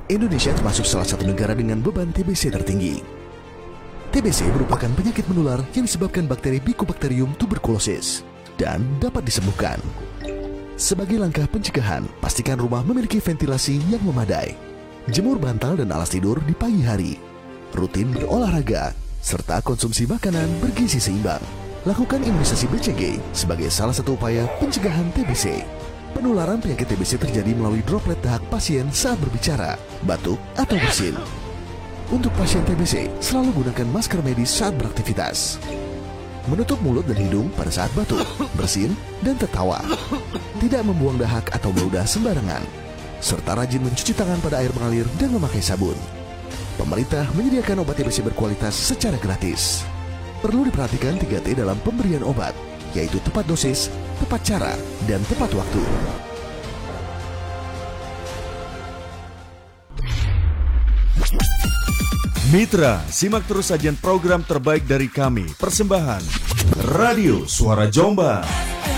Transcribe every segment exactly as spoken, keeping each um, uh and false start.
Indonesia termasuk salah satu negara dengan beban T B C tertinggi. T B C merupakan penyakit menular yang disebabkan bakteri Mycobacterium tuberculosis dan dapat disembuhkan. Sebagai langkah pencegahan, pastikan rumah memiliki ventilasi yang memadai. Jemur bantal dan alas tidur di pagi hari. Rutin berolahraga, serta konsumsi makanan bergizi seimbang. Lakukan imunisasi B C G sebagai salah satu upaya pencegahan T B C. Penularan penyakit T B C terjadi melalui droplet dahak pasien saat berbicara, batuk, atau bersin. Untuk pasien T B C, selalu gunakan masker medis saat beraktivitas. Menutup mulut dan hidung pada saat batuk, bersin, dan tertawa. Tidak membuang dahak atau meludah sembarangan. Serta rajin mencuci tangan pada air mengalir dan memakai sabun. Pemerintah menyediakan obat T B C berkualitas secara gratis. Perlu diperhatikan tiga T dalam pemberian obat, yaitu tepat dosis, tepat cara, dan tepat waktu. Mitra, simak terus sajian program terbaik dari kami. Persembahan Radio Suara Jombang.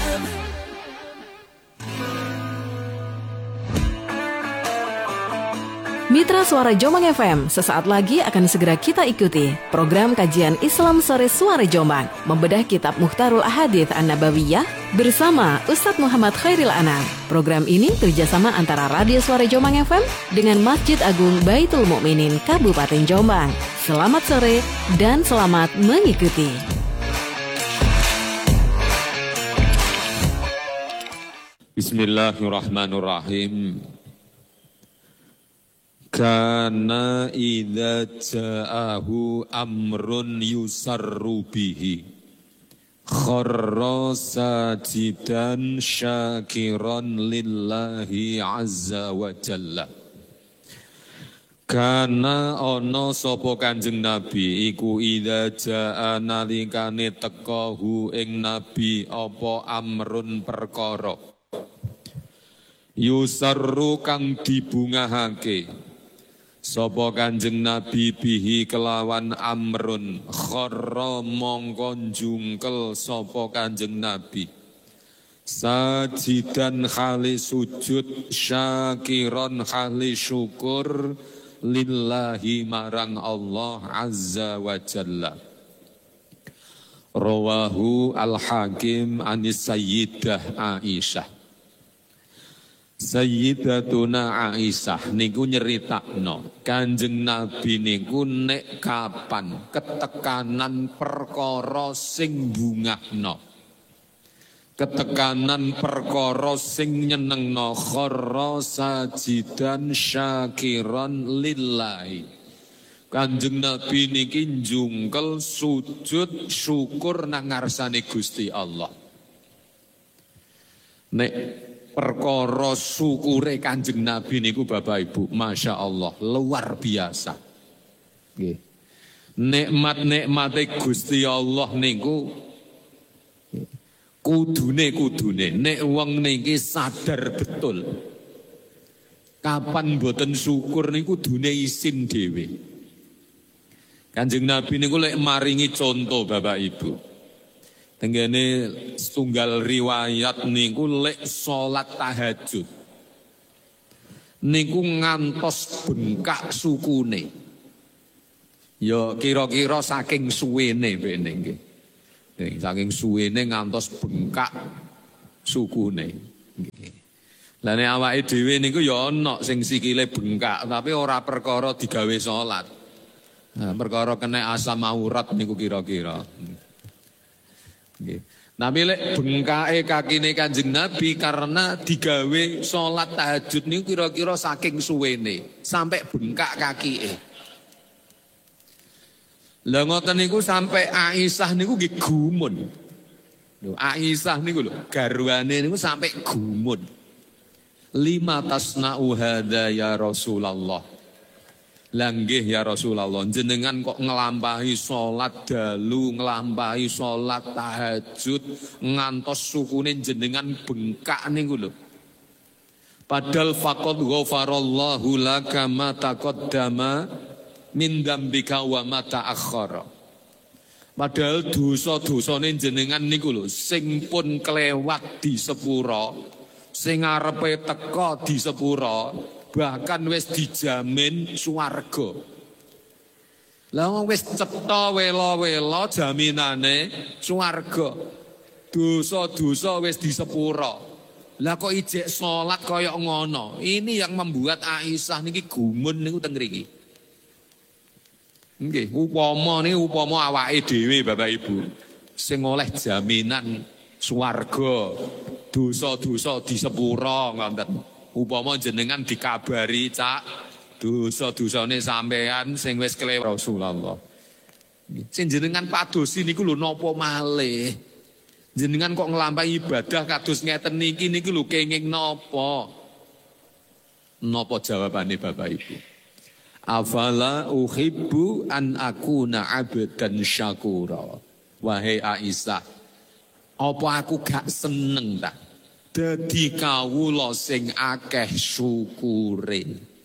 Mitra Suara Jombang F M, sesaat lagi akan segera kita ikuti program kajian Islam Sore Suara Jombang, membedah kitab Mukhtarul Ahadits An-Nabawiyah bersama Ustadz Muhammad Khairil Anam. Program ini kerjasama antara Radio Suara Jombang F M dengan Masjid Agung Baitul Mukminin Kabupaten Jombang. Selamat sore dan selamat mengikuti. Bismillahirrahmanirrahim. Kana idza ja'ahu amrun yusarru bihi kharra sajidan syakiran lillahi azza wa jalla. Kana ana sapa Kanjeng Nabi iku idza ja'a nalikane teka hu ing nabi apa amrun perkara yusarru kang dibungahake sapa Kanjeng Nabi bihi kelawan amrun kharra mongko njungkel sapa Kanjeng Nabi sajidan khali sujud syakiron khali syukur lillahi marang Allah azza wa jalla. Rawahu al-Hakim anis Sayyidah Aisyah. Sayyidatuna Aisyah niku nyeritakno Kanjeng Nabi niku nek kapan ketekanan perkara sing bungahno, ketekanan perkara sing nyenengno kharra sajidan syakiran lillahi. Kanjeng Nabi niki njungkel sujud syukur nang ngarsane Gusti Allah. Nek perkara syukure Kanjeng Nabi niku Bapak Ibu, Masya Allah, luar biasa. Nggih. Nikmat-nikmate Gusti Allah niku kudune-kudune nek wong niki sadar betul. Kapan mboten syukur niku kudune isin dhewe. Kanjeng Nabi niku lek maringi contoh Bapak Ibu. Tenggene setunggal riwayat niku lek salat tahajud niku ngantos bengkak sukune. Ya kira-kira saking suwene bene nggih. Saking suwene ngantos bengkak sukune. Nggih. Lah nek awake dhewe niku ya ana sing sikile bengkak tapi ora perkara digawe salat. Nah, perkara kena asam aurat niku kira-kira. Nggih. Tapi lek bengkake kakine Kanjeng Nabi karena digawe salat tahajud niku kira-kira saking suwene sampai bengkak kakike. Lah ngoten niku sampai Aisyah niku nggih gumun. Lho Aisyah niku lho garwane niku sampai gumun. Lima tasna'u hadza ya Rasulullah. Langgih ya Rasulullah, jenengan kok ngelampahi sholat dalu, ngelampahi sholat tahajud, ngantos sukune jenengan bengkak niku lho. Padahal faqad ghafarallahu laka ma taqaddama min dzambika wa ma ta'akhkhara. Padahal dosa-dosane jenengan niku lho sing pun kelewat di sepura, sing arepe teka di sepura, bahkan wis dijamin swarga. Lah wong wis cetha wela-wela jaminane swarga. Dosa-dosa wis disepura. Lah kok ijek salat kaya ngono. Ini yang membuat Aisyah niki gumun niku teng mriki. Nggih, upama niki upama awake dhewe Bapak Ibu sing oleh jaminan swarga, dosa-dosa disepura ngoten. Upama jenengan dikabari, Cak, dosa-dosane sampean sing wis kelewat Rasulullah. Sing jenengan padosi niku lho napa malih? Jenengan kok nglampahi ibadah kados ngeten niki niki lho kenging napa? Napa jawabane Bapak Ibu? Afala uhibbu an akuna abdan syakura. Wahai Aisyah, apa aku gak seneng ta dadi kawula sing akeh syukure.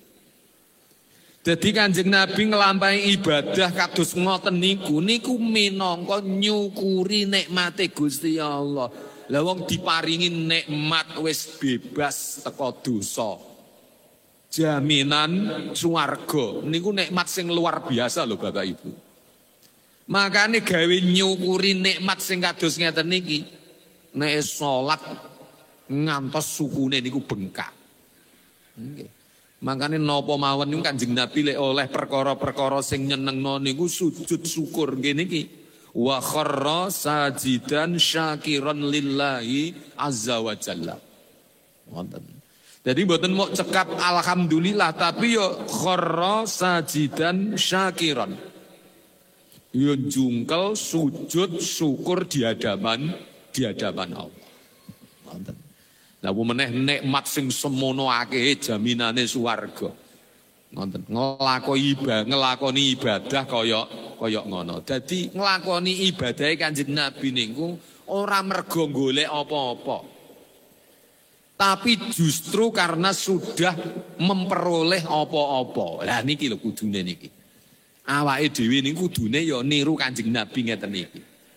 Dadi Kanjeng Nabi nglampahi ibadah kados ngoten niku niku minangka nyukuri nikmate Gusti Allah. Lah wong diparingi nikmat wis bebas teko dosa. Jaminan swarga niku nikmat sing luar biasa lho Bapak Ibu. Makane gawe nyukuri nikmat sing kados ngeten niki. Nek salat ngantos sukune niku bengkak. Nggih. Makane napa mawon niku Kanjeng Nabi lek oleh perkara-perkara sing nyenengno niku sujud syukur nggih niki. Wa kharra sajidan syakiran lillahi azza wa jalla. Wonten. Jadi mboten mau cekap alhamdulillah tapi yo kharra sajidan syakiran. Yo jungkel sujud syukur di hadapan di hadapan Allah. Wonten. Lah meneh nikmat sing semono akeh jaminane swarga. Ngoten. Nglakoni ibadah, nglakoni ibadah kaya kaya ngono. Dadi nglakoni ibadahe Kanjeng Nabi niku ora mergo golek apa-apa. Tapi justru karena sudah memperoleh apa-apa. Lah niki lho kudune niki. Awake dhewe niku kudune ya niru Kanjeng Nabi ngeten niki.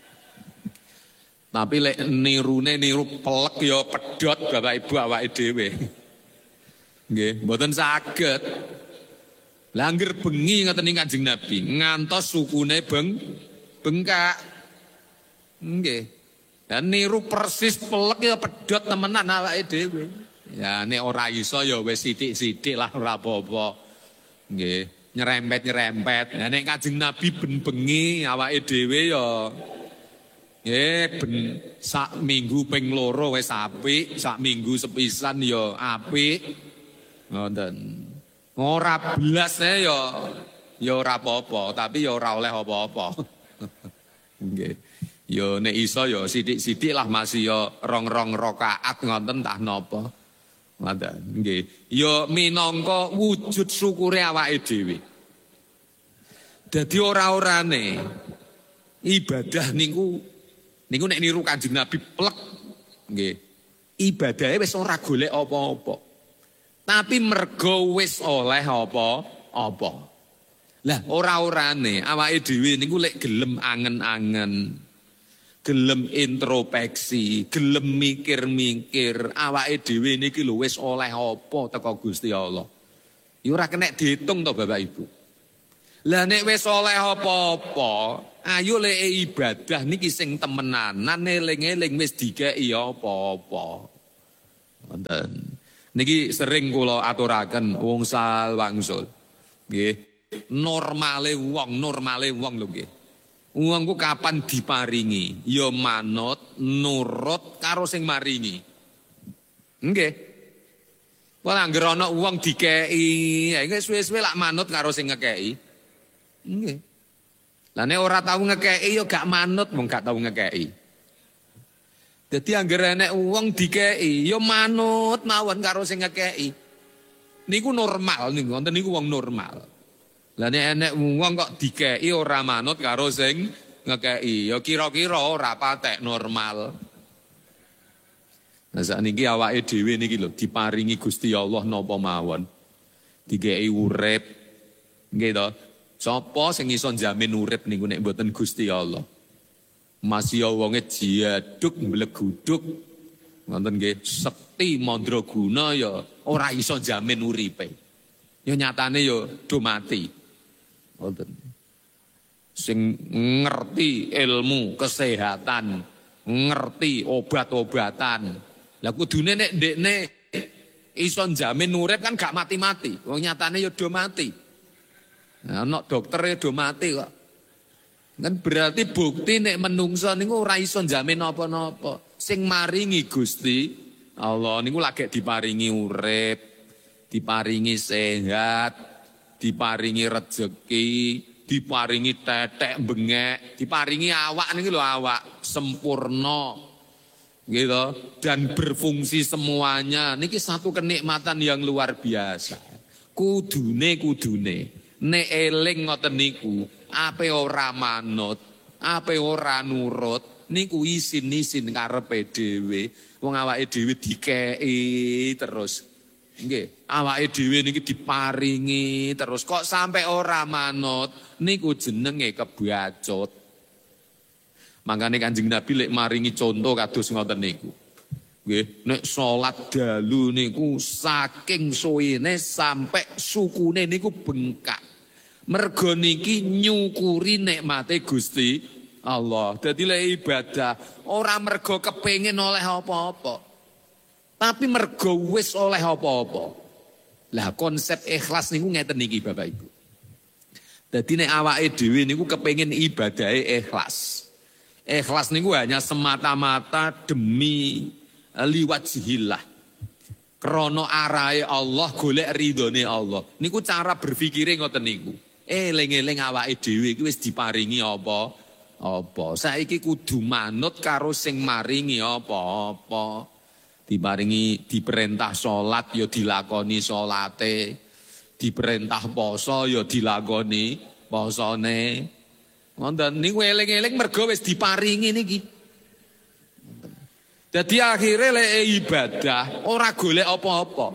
Tapi lek nirune niru pelek ya pedhot Bapak Ibu awake dhewe. Nggih, mboten saged. Lah anggere bengi ngoten niku Kanjeng Nabi, ngantos sukune beng bengkak. Nggih. Dan niru persis pelek ya pedhot temenan awake dhewe. Ya nek ora iso ya wis sithik-sithik lah ora apa-apa. Nggih, nyerempet-nyerempet. Lah nek Kanjeng Nabi ben bengi awake dhewe ya nggih ben sak minggu ping loro wis apik, sak minggu sepisan ya apik. Ngoten. Ora blas ya ya ora apa-apa, tapi ya ora oleh apa-apa. Nggih. Yo nek iso yo sithik-sithik lah masih yo rong-rong rakaat ngoten tah napa. Ngoten nggih. Yo minangka wujud syukure awake dhewe. Dadi ora-orane ibadah niku niku nek niru Kanjeng Nabi plek nggih. Ibadahe wis ora golek apa-apa. Tapi mergo wis oleh apa-apa. Lah ora-orane awake dhewe niku lek gelem angen-angen gelem introspeksi, gelem mikir-mikir, awake dhewe niki lho wis oleh apa teko Gusti Allah. Ya ora kena diitung to Bapak Ibu. Lah nek wis oleh apa-apa, ayo lek ibadah niki sing temenanan eling-eling wis dikeki apa-apa. Wonten. Niki sering kula aturaken wong sal wangsul. Nggih. Normale wong, normale wong lho nggih. Wong ku kapan diparingi, ya manut, nurut karo sing maringi. Nggih. Wong anggere ana wong dikeki, ya iki suwe-suwe lak manut karo sing ngekeki. Nggih. Lah nek ora tau ngekeki ya gak manut, wong gak tau ngekeki. Dadi anggere nek wong dikeki, ya manut mawon karo sing ngekeki. Niku normal niku, wonten niku wong normal. Lah nek enek wong kok dikeki ora manut karo sing ngekeki, ya kira-kira ora patek normal. Nah sakniki awake dhewe niki lho diparingi Gusti Allah napa mawon. Dikeki urip. Nggih to. Sapa sing iso njamin urip niku nek mboten Gusti Allah. Masih wonge jiaduk mbleguduk Ngoten nggih, sekti mandraguna ya ora iso jamin uripe. Ya nyatane ya do mati. Ngoten. Sing ngerti ilmu kesehatan, ngerti obat-obatan. Lah kudune nek ndekne iso jamin urip kan gak mati-mati. Wong nyatane ya do mati. Nah, ana dokter ya do mati kok. Kan berarti bukti nek menungso niku ora iso jamin apa-napa. Sing maringi Gusti Allah niku lagi diparingi urip, diparingi sehat, diparingi rezeki, diparingi tetek bengek, diparingi awak niki lho awak sempurna. Gitu dan berfungsi semuanya. Niki satu kenikmatan yang luar biasa. Kudune kudune nek eling ngoten niku, ape ora manut, ape ora nurut. Niku isin-isin karepe dhewe. Wong awake dhewe dikei terus. Nggih, awake dhewe niki diparingi terus kok sampai ora manut, niku jenenge kebacut. Makane Kanjeng Nabi lek maringi contoh kados ngoten niku. Nggih, nek salat dalu niku saking suwene sampai sukune niku bengkak. Mergo niki nyukuri nikmate Gusti Allah. Dadi lek ibadah ora mergo kepengin oleh apa-apa. Tapi mergo wis oleh apa-apa. Lah konsep ikhlas niku ngeten niki Bapak Ibu. Dadi nek awake dhewe niku kepengin ibadahe ikhlas. Ikhlas niku hanya semata-mata demi liwajhillah. Krana arahe Allah, golek ridhone Allah. Niku cara berpikire ngoten niku. Eling-eling awake dhewe iki wis diparingi apa? Apa? Saiki kudu manut karo sing maringi apa-apa. Diparingi diperintah salat ya dilakoni salate. Diperintah poso ya dilakoni posone. Ngoten niku eling-eling mergo wis diparingi niki. Dadi akhire lek ibadah ora golek apa-apa.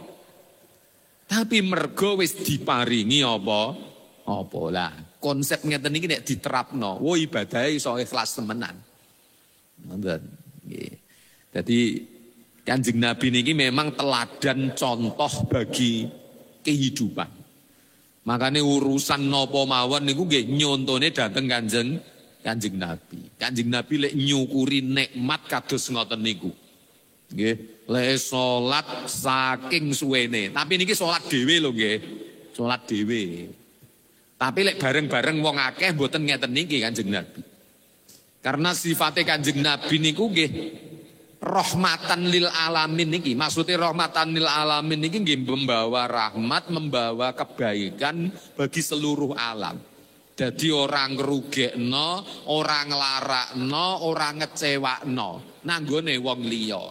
Tapi mergo wis diparingi apa? Apa lah. Konsep ngeten iki nek diterapno, wo ibadahe iso ikhlas temenan. Ngoten. Nggih. Dadi Kanjeng Nabi niki memang teladan contoh bagi kehidupan. Makanya urusan napa mawon niku nggih nyontone dateng Kanjeng Kanjeng Nabi. Kanjeng Nabi lek nyukuri nikmat kados ngoten niku. Nggih, lek salat saking suwene. Tapi niki salat dhewe lho nggih. Salat dhewe. Tapi lek bareng-bareng wong akeh mboten ngeten niki Kanjeng Nabi. Karena sifatnya Kanjeng Nabi niku nggih rahmatan lil alamin niki. Maksudnya rahmatan lil alamin niki nggih membawa rahmat, membawa kebaikan bagi seluruh alam. Jadi orang ngrugekno, orang nglarakno, orang ngecewakno nanggone wong liya.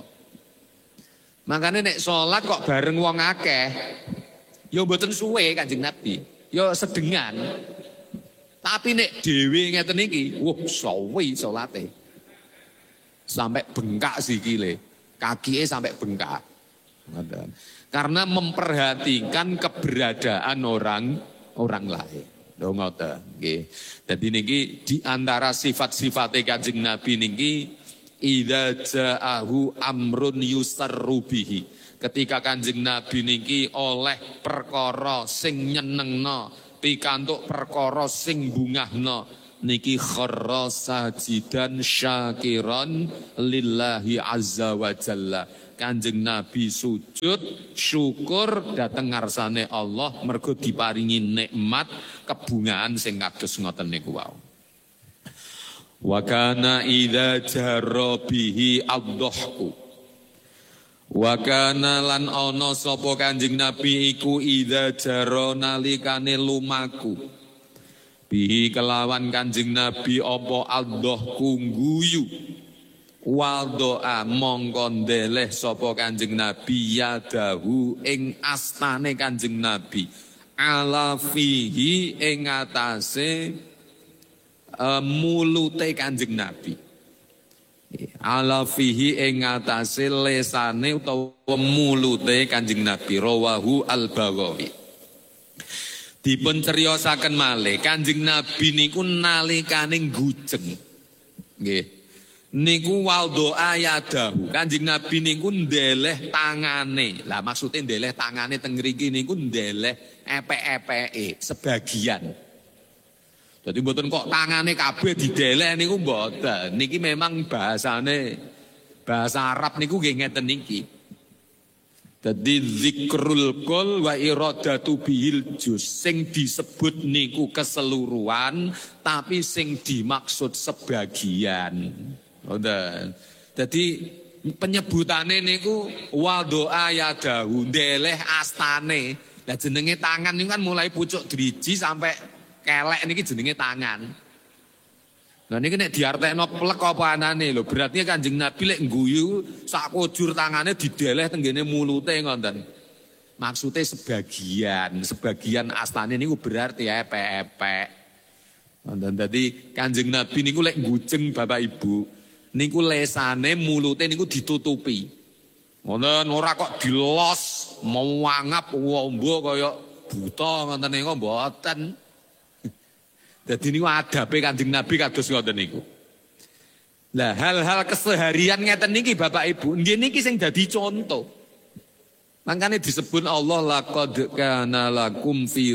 Makane nek salat kok bareng wong akeh, ya mboten suwe Kanjeng Nabi. Ya sedengan. Tapi nek dhewe ngeten iki, wah suwi salate. Sampai bengkak sikile, kakike sampai bengkak. Karena memperhatikan keberadaan orang orang lain. Lho ngoten nggih. Dadi niki di antara sifat-sifate Kanjeng Nabi niki idza ja'ahu amrun yusarru bihi. Ketika Kanjeng Nabi niki oleh perkara sing nyenengno, pikantuk perkara sing bungahno, niki kharra sajidan syakiran lillahi azza wa jalla. Kanjeng Nabi sujud syukur dateng ngarsane Allah mergo diparingi nikmat kebungaan sing kados ngoten niku wau. Wa kana idza jarra bihi ad-dhahku. Wa kana lan ana sapa Kanjeng Nabi iku idza jara nalikane lumaku. Bihi kelawan Kanjeng Nabi apa ad-dhahku guyu. Waldoa mongko ndeleh sapa Kanjeng Nabi yadahu ing astane Kanjeng Nabi ala fihi ing atase uh, mulute Kanjeng Nabi. Ala fihi ing atase lesane utawa mulute Kanjeng Nabi rawahu al-Baghawi. Dipun ceriyosaken malih Kanjeng Nabi niku nalikane gujeng. Nggih. Niku waldo ayadahu. Kanjeng Nabi niku ndeleh tangane. Lah maksudnya ndeleh tangane teng mriki niku ndeleh epek-epeke sebagian. Jadi mboten kok tangane kabeh dideleh niku mboten. Niki memang bahasane bahasa Arab niku nggih ngeten niki. Dadi zikrul kul wa iradatu bihil juz. Sing disebut niku keseluruhan tapi sing dimaksud sebagian. Ngoten. Dadi penyebutane niku wa doa ya dahu ndeleh astane. Lah jenenge tangan niku kan mulai pucuk driji sampai kelek niki jenenge tangan. Nah niki nek diartekno plek apa anane lho, berarti Kanjeng Nabi lek ngguyu sak kujur tangane dideleh tenggene mulute ngoten. Maksude sebagian, sebagian astane niku berarti epek-epek. Ngoten dadi Kanjeng Nabi niku lek ngujeng Bapak Ibu, niku lesane mulute niku ditutupi. Ngoten ora kok dilos mewangap wombo kaya buta ngoten niku mboten. Jadi ini adabe Kanjeng Nabi kados ngoten niku. Lah hal-hal keseharian ngeten niki Bapak Ibu, nggih niki sing dadi contoh. Makanya disebut Allah laqad kana lakum fi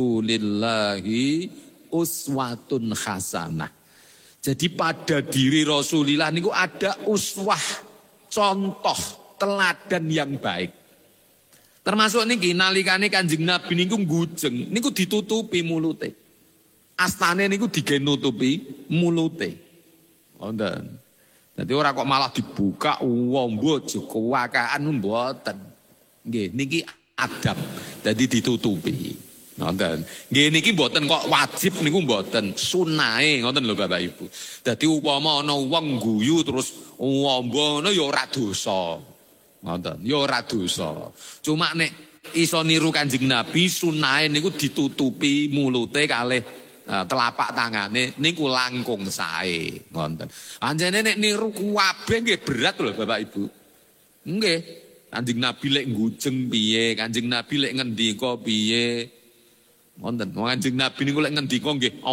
rasulillahi uswatun hasanah. Jadi pada diri Rasulillah niku ada uswah, contoh, teladan yang baik. Termasuk niki nalikane Kanjeng Nabi niku ngujeng, niku ditutupi mulute. Astane niku digenutupi mulute. Wonten. Dadi ora kok malah dibuka wombo kuwakaan mboten. Nggih, niki adab. Dadi ditutupi. Wonten. Nggih niki mboten kok wajib niku mboten, sunahe ngoten lho Bapak Ibu. Dadi upama ana wong guyu terus wombo ngono ya ora dosa. Ngoten, ya ora dosa. Cuma nek iso niru Kanjeng Nabi sunahe niku ditutupi mulute kalih Nah, telapak tangane niku langkung sae ngoten. Anjene nek niru kabeh nggih berat lho Bapak Ibu. Nggih. Kanjeng Nabi lek ngujeng piye, Kanjeng Nabi lek ngendika piye. Ngoten. Kanjeng Nabi niku lek ngendika nggih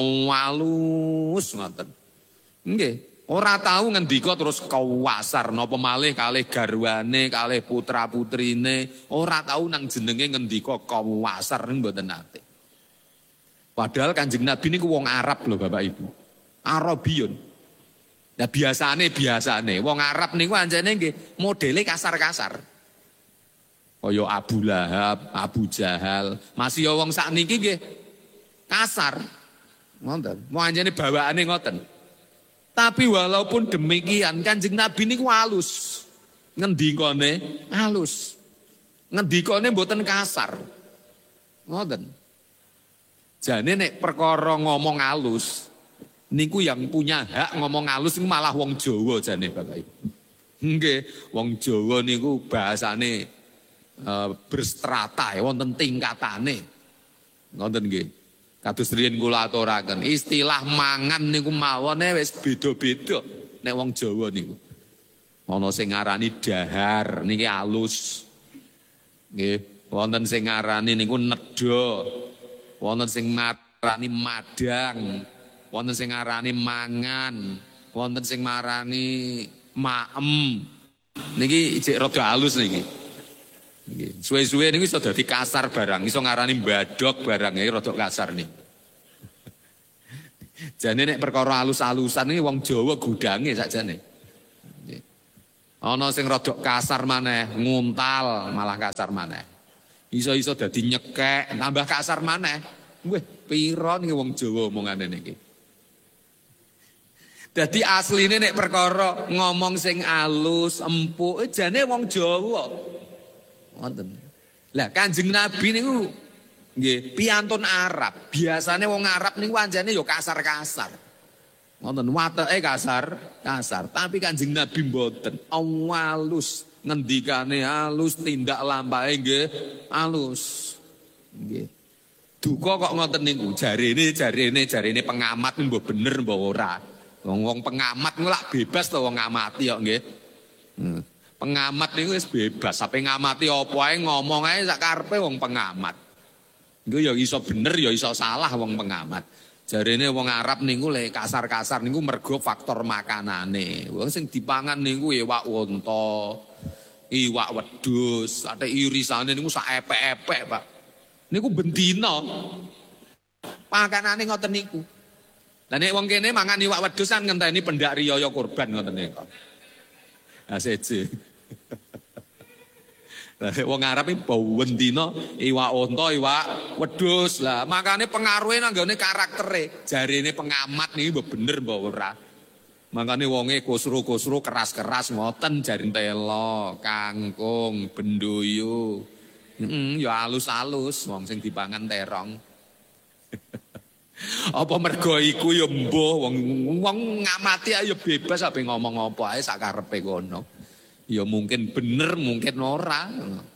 walus ngoten. Nggih. Ora tahu ngendika terus kawasar napa malih kalih garwane, kalih putra-putrine, ora tahu nang jenenge ngendika kawasar niku mboten nate. Padahal Kanjeng Nabi niku wong Arab lho Bapak Ibu. Arabiyun. Nah biasane biasane wong Arab niku anjene nggih modele kasar-kasar. Kaya Abu Lahab, Abu Jahal, masih ya wong sakniki nggih kasar. Ngoten. Wong anjene bawaane ngoten. Tapi walaupun demikian Kanjeng Nabi niku halus. Ngendikane halus. Ngendikane mboten kasar. Ngoten. Jane nek perkara ngomong halus niku yang punya hak ngomong halus niku malah wong Jawa jane Bapak Ibu. Nggih, wong Jawa niku bahasane uh, berstrata ya wonten tingkatane. Ngoten nggih. Kados riyen kula aturaken, istilah mangan niku mawone wis beda-beda nek wong Jawa niku. Ana sing ngarani dahar niki halus. Nggih, wonten sing ngarani niku nedha. Wonten sing marani madang, wonten sing marani mangan, wonten sing marani maem. Niki cek rada halus niki. Nggih, suwe-suwe niku iso dadi kasar barang, iso ngarani mbadok barang iki rada kasar niki. Jane nek perkara halus-halusan iki wong Jawa gudange sakjane. Nggih. Ana sing rada kasar maneh, nguntal malah kasar maneh. Iso-iso dadi nyekek, tambah kasar maneh. Wih, pira niki wong Jawa omongane niki. Dadi asline nek perkara ngomong sing alus, empuk, jane wong Jawa. Ngoten. Lah Kanjeng Nabi niku nggih piantun Arab. Biasane wong Arab niku anjane ya kasar-kasar. Ngoten, wateke kasar, kasar, tapi Kanjeng Nabi mboten. Awalus. Ngendikane halus, tindak lampahe nggih halus. Nggih. Duka kok ngoten niku, jarene jarene jarene pengamat mbok bener mbok ora. Wong pengamat niku lak bebas to wong ngamati kok nggih. Hmm. Pengamat niku wis bebas, sampe ngamati apa ae ngomong ae sak karepe wong pengamat. Niku ya iso bener ya iso salah wong pengamat. Jarene wong Arab niku le kasar-kasar niku mergo faktor makanane. Wong sing dipangan niku iwak wonta, iwak wedhus, ate irisane niku sak epek-epek, Pak. Niku bendina. Pakanane ngoten niku. Lah nek wong kene mangan iwak wedhus kan ngenteni pendak riyaya kurban ngoten niku. Nah seje. Lah wong Arab iki bendina iwak onta, iwak wedhus. Lah makane pengaruhe nang gone karaktere. Jarine pengamat niki mbok bener mbok ora. Makane wonge kusru-kusru keras-keras ngoten jarin telo, kangkung, bendoyo. Heeh, ya alus-alus wong sing dipangan terong. Apa mergo iku ya mbuh wong wong ngamati ayo bebas ape ngomong apa ae sak karepe kono. Ya mungkin bener, mungkin ora.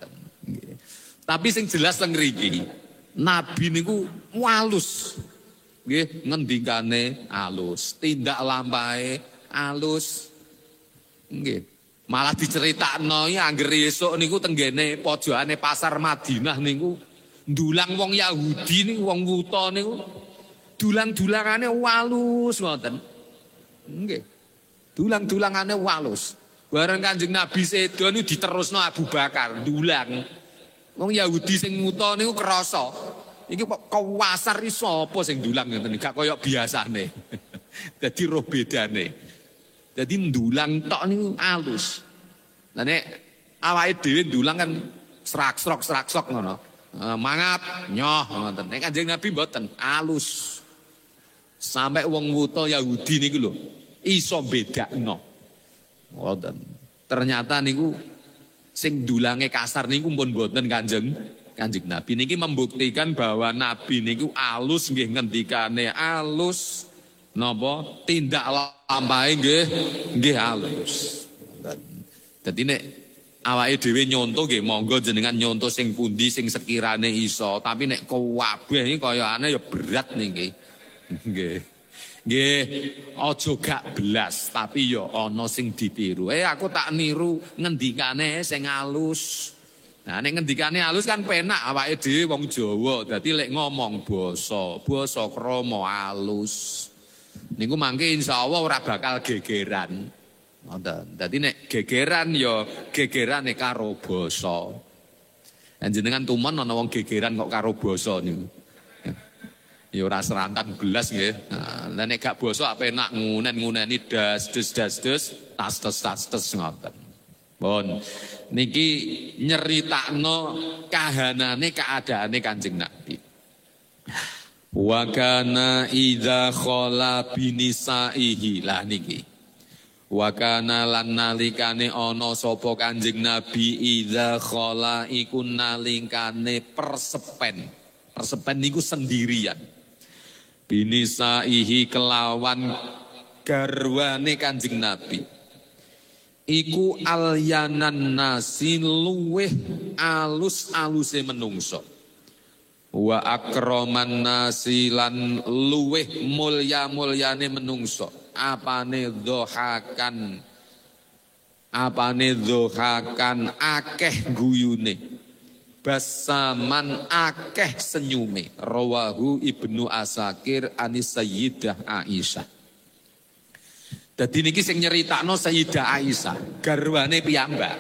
Tapi sing jelas teng mriki, Nabi niku walus. Nggih, ngendikane alus, tindak lampahe alus. Nggih. Malah diceritakno ya angger esuk niku tenggene pojokane pasar Madinah niku ndulang wong Yahudi niku wong wuta niku dulang-dulangane walus ngoten. Nggih. Dulang-dulangane walus. Bareng Kanjeng Nabi sedo niku diterusno Abu Bakar ndulang. Wong Yahudi sing wuta niku krasa. Iki kok kawasar iki sapa sing ndulang ngoten gak kaya biasane. Dadi roh bedane. Dadi ndulang tok niku alus. Lah nek awake dhewe ndulang kan srak-srok-srak-sok ngono. Mangap nyoh ngoten. Nek Kanjeng Nabi mboten alus. Sampai wong wuta Yahudi niku lho iso bedakno. Ngoten. Ternyata niku sing dulange kasar niku pun mboten Kanjeng Kanjeng Nabi niki membuktikan bahwa Nabi niku alus nggih ngendikane alus napa tindak lampahe nggih nggih alus. Dadi nek awake dhewe nyonto nggih monggo jenengan nyonto sing pundi sing sekirane iso, tapi nek kabeh iki kayane ya berat niki. Nggih. Nggih, aja gak belas, tapi ya ana sing ditiru. Eh aku tak niru ngendikane sing alus. Nah nek ngendikane alus kan penak awake dhewe wong Jawa. Dadi lek ngomong basa, basa krama alus. Niku mangke insyaallah ora bakal gegeran. Ngoten. Dadi nek gegeran ya gegerane karo basa. Jenengan tumen ana wong gegeran kok karo basa niku. Ya ora serantan belas nggih. Nah, nek gak basa apa enak ngunen-nguneni das dus das dus tas tas tas tas ngoten. Pun niki nyeritakno kahanane keadaane Kanjeng Nabi. Wa kana idza khala binisaihi lah niki. Wa kana lan nalikane ana sapa Kanjeng Nabi idza khala iku nalikane persepen. Persepen niku sendirian. Binisaihi kelawan garwane Kanjeng Nabi iku alyanan nasi luweh alus-aluse menungso wa akraman nasi lan luweh mulya-mulyane menungso apane dhohakan apane dhohakan akeh guyune basaman akeh senyume rawahu Ibnu Asakir anis Sayyidah Aisyah. Dadi niki sing nyeritakno Sayyidah Aisyah garwane piyambak.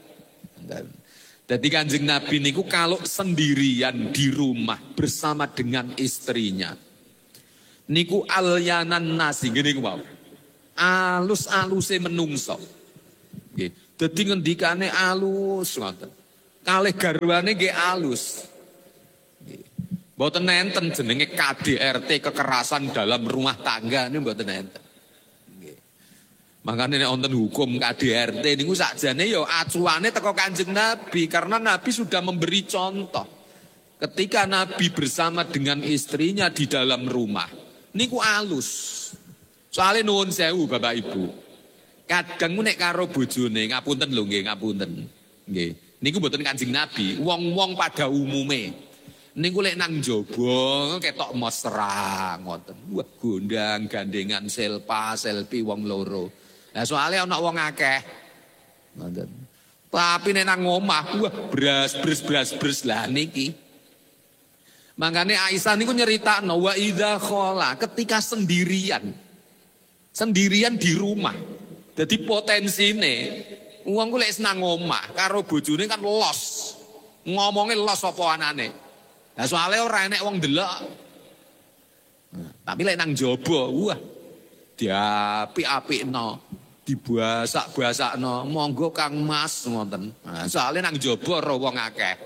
Dadi Kanjeng Nabi niku kalau sendirian di rumah bersama dengan istrinya niku alyanan nasi ngene ku wae. Alus-aluse menungso. Nggih. Dadi ngendikane alus ngoten. Kalih garwane nggih alus. Mboten enten jenenge K D R T kekerasan dalam rumah tangga niku mboten enten. Nggih. Makane nek wonten hukum K D R T niku sakjane ya acuane teko Kanjeng Nabi karena Nabi sudah memberi contoh. Ketika Nabi bersama dengan istrinya di dalam rumah niku alus. Soale nuwun sewu Bapak Ibu. Kadang nek karo bojone ngapunten lho nggih ngapunten. Nggih. Niku mboten Kanjeng Nabi, wong-wong pada umume. Niku lek nang njaba ketok mesra ngoten. Wah, gondang gandengan selpa, selfie wong loro. Lah soalnya ana wong akeh. Ngoten. Tapi nek nang omah, wah bras bres bras bres lah niki. Makanya Aisyah niku nyeritakno wa idza khala, ketika sendirian. Sendirian di rumah. Jadi potensine wong ku lek senang omah karo bojone kan los. Ngomongin los apa anane. Lah soalnya ora enek wong delok. Nah, tapi lek nang jaba, wah diapik-apikno, dibasak-basakno, monggo Kang Mas ngoten. Nah, soalnya nang jaba ora wong akeh.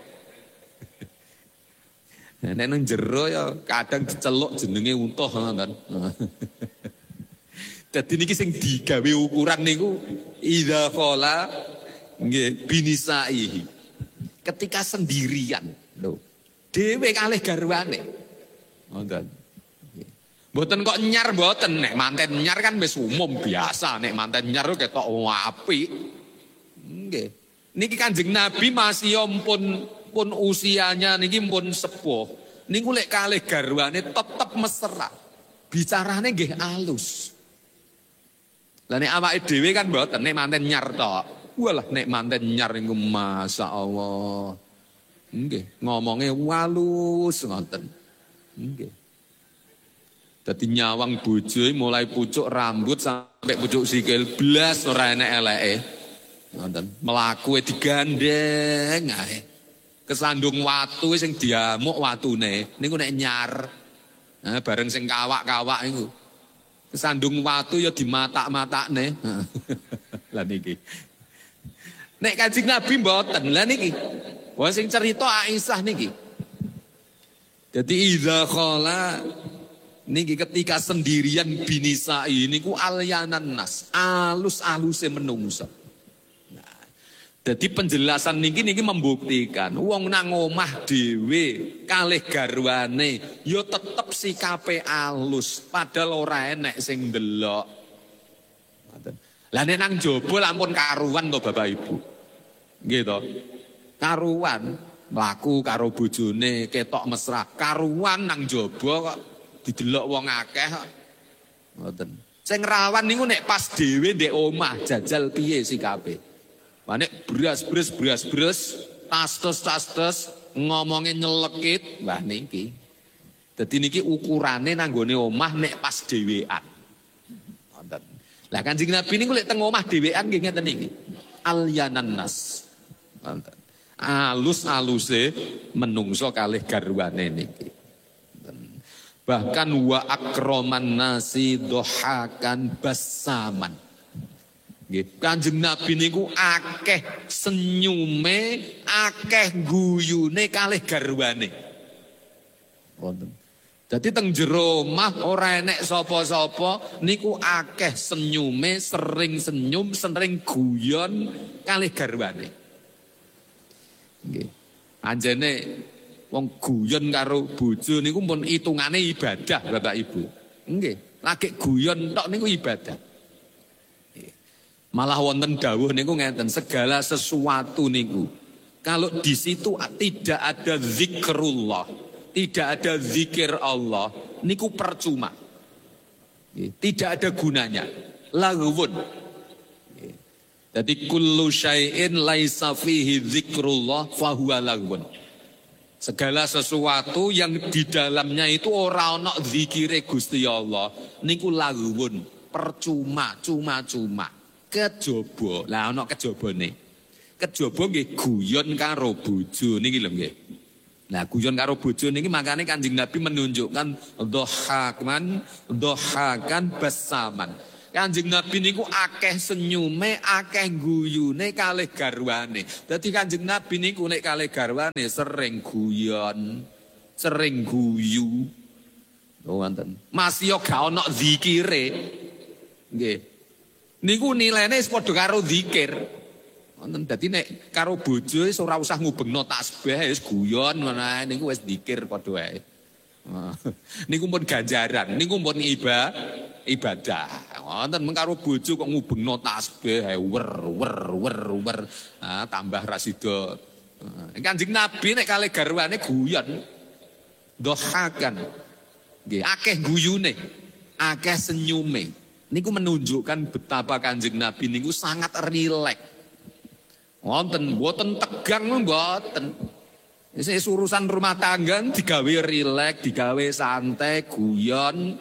Nek nang jero ya kadang diceluk jenenge untuh ngoten. Dadi niki sing digawe ukuran niku idza qala nggih binisaihi. Ketika sendirian lho. Dhewe kalih garwane. Ngoten. Mboten kok nyar mboten nek manten nyar kan wis umum biasa nek manten nyar ketok apik. Nggih. Niki Kanjeng Nabi masih pun pun usianya niki pun sepuh. Niku lek kalih garwane tetep mesra. Bicarane nggih alus. Lah nek awake dhewe kan mboten nek manten nyar tok. Walah nek manten nyar niku masyaallah. Nggih, ngomongnya walus ngoten. Nggih. Dadi nyawang bojo mulai pucuk rambut sampai pucuk sikil blas ora enek eleke. Ngoten. Mlaku digandeng ae. Kesandung watu sing diamuk watune niku nek nyar. Nah, bareng sing kawak-kawak niku. Kesandung watu ya dimatak-matakne. Lah niki. Nek Kanjeng Nabi mboten. Lah niki. Wah sing cerita Aisyah niki. Jadi idza khala niki ketika sendirian binisai niku alyanan nas, alus-aluse menungso. Nah, jadi penjelasan niki niki membuktikan wong nang omah dhewe kalih garwane ya tetep sikape alus padahal ora enek sing ndelok. Lah nek nang jaba lampun karuan to Bapak Ibu. Nggih to. Karuan mlaku karo bojone ketok mesra. Karuan nang jaba kok didelok wong akeh kok. Ngoten. Sing rawan niku nek pas dhewe ndek omah jajal piye sikape. Lah nek bras-bres bras-bres, tastes-tastes ngomongin nyelekit, wah niki. Dadi niki ukurane nang gone omah nek pas dhewean. Ngoten. Lah Kanjeng Nabi niku lek teng omah dhewean nggih ngeten niki. Alyanan nas. Ngoten. Alus-aluse menungso kalih garwane niki. Bahkan wa akroman nasi dohakan basaman. Nggih, Kanjeng Nabi niku akeh senyume, akeh guyune kalih garwane. Wonten. Dadi teng jero omah ora enek sapa-sapa niku akeh senyume, sering senyum, sering guyon kalih garwane. Nggih. Anjene wong guyon karo bojo niku pun hitungane ibadah Bapak Ibu. Nggih, lagi guyon tok niku ibadah. Nggih. Malah wonten dawuh niku ngeten, segala sesuatu niku kalau di situ tidak ada zikrullah, tidak ada zikir Allah, niku percuma. Nggih. Tidak ada gunanya. Laghwun. Jadi kullu syai'in laisa fihi zikrullah fahuwa laghwun. Segala sesuatu yang di dalamnya itu ora ana zikire Gusti Allah niku laghwun, percuma, cuma-cuma, kejaba. Lah ana kejabane. Kejaba nggih guyon karo bojo niki lho nggih. Nah guyon karo bojo niki makane Kanjeng Nabi menunjukkan dhahakan, dhahakan basaman. Kanjeng Nabi niku akeh senyume, akeh guyune kalih garwane. Dadi Kanjeng Nabi niku nek kalih garwane sering guyon, sering guyu. Wonten. Masih yo gak ana zikire. Nggih. Niku nilainya padha karo zikir. Wonten. Dadi nek karo bojo wis ora usah ngubengno tasbih, wis guyon ngono ae niku wis zikir padha wae. Niku pun ganjaran, niku pun iba, ibadah. Wonten mung karo bojo kok ngubengno tasbih ae wer wer wer wer. Ah tambah rasida. Kanjeng Nabi nek kalih garwane guyon. Dohakan. Nggih, akeh guyune, akeh senyume. Niku menunjukkan betapa Kanjeng Nabi niku sangat rileks. Wonten, mboten tegang mboten. Ini urusan rumah tangga digawe rileks, digawe santai, guyon.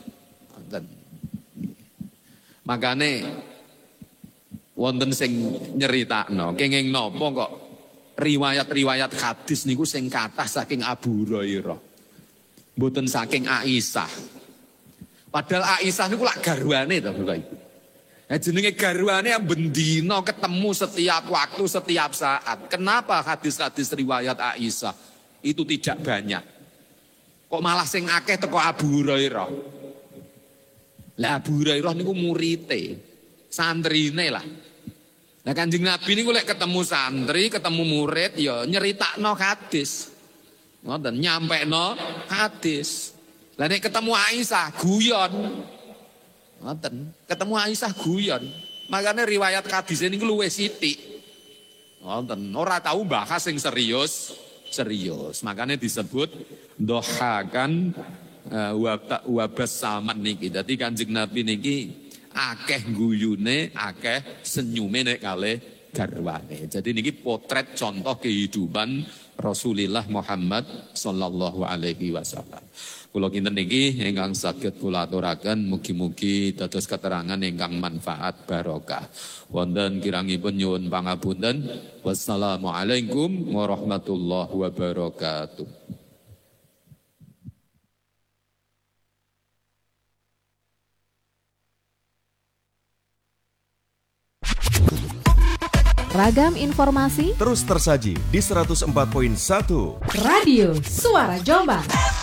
Makane wonten sing nyeritakno, kenging napa kok riwayat-riwayat hadis niku sing kathah saking Abu Hurairah. Mboten saking Aisyah. Padahal Aisyah niku lak garwane to, Bapak Ibu. Ya jenenge garwane yang bendino ketemu setiap waktu, setiap saat. Kenapa hadis-hadis riwayat Aisyah itu tidak banyak? Kok malah sing akeh teko Abu Hurairah? Lah Abu Hurairah niku murite, santrine lah. Nah Kanjeng Nabi niku lek ketemu santri, ketemu murid ya nyeritakno hadis. Ngoten nyampekno hadis. Lah nek ketemu Aisyah guyon. Ngoten, ketemu Aisyah guyon. Makanya riwayat hadis niku luwih sithik. Ngoten, ora tahu bahas sing serius, serius. Makanya disebut dohakan wabas saman niki. Dadi Kanjeng Nabi niki akeh guyune, akeh senyume nek kalih garwane. Jadi niki potret contoh kehidupan Rasulullah Muhammad sallallahu alaihi wasallam. Kula kinten niki ingkang saged kula aturaken mugi-mugi dados keterangan ingkang manfaat barokah. Wonten kirangipun nyuwun pangapunten. Wassalamualaikum warahmatullahi wabarakatuh. Ragam informasi terus tersaji di seratus empat koma satu Radio Suara Jombang.